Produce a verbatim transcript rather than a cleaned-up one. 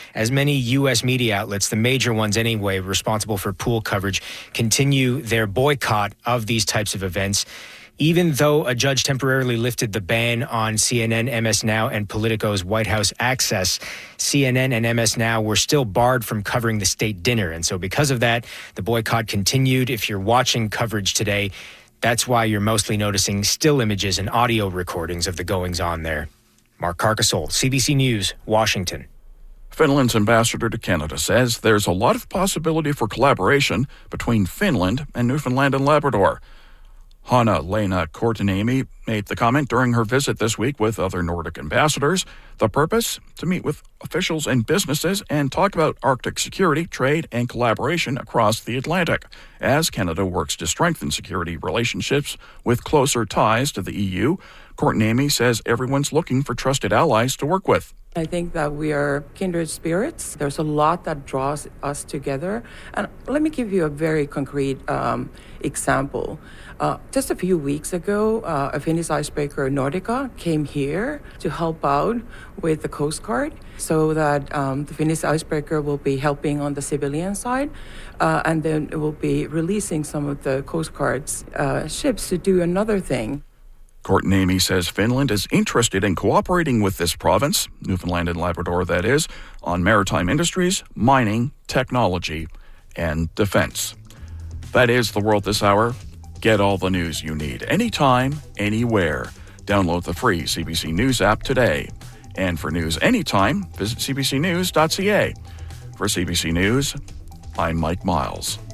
as many U S media outlets, the major ones anyway, responsible for pool coverage, continue their boycott of these types of events. Even though a judge temporarily lifted the ban on C N N, M S Now, and Politico's White House access, C N N and M S Now were still barred from covering the state dinner. And so because of that, the boycott continued. If you're watching coverage today, that's why you're mostly noticing still images and audio recordings of the goings-on there. Mark Carcassole, C B C News, Washington. Finland's ambassador to Canada says there's a lot of possibility for collaboration between Finland and Newfoundland and Labrador. Hanna-Leena Korteniemi made the comment during her visit this week with other Nordic ambassadors. The purpose? To meet with officials and businesses and talk about Arctic security, trade, and collaboration across the Atlantic, as Canada works to strengthen security relationships with closer ties to the E U. Korteniemi says everyone's looking for trusted allies to work with. I think that we are kindred spirits. There's a lot that draws us together. And let me give you a very concrete um, example. Uh, just a few weeks ago, uh, a Finnish icebreaker, Nordica, came here to help out with the Coast Guard so that um, the Finnish icebreaker will be helping on the civilian side. Uh, and then it will be releasing some of the Coast Guard's uh, ships to do another thing. Korteniemi says Finland is interested in cooperating with this province, Newfoundland and Labrador that is, on maritime industries, mining, technology, and defense. That is the world this hour. Get all the news you need, anytime, anywhere. Download the free C B C News app today. And for news anytime, visit c b c news dot c a. For C B C News, I'm Mike Miles.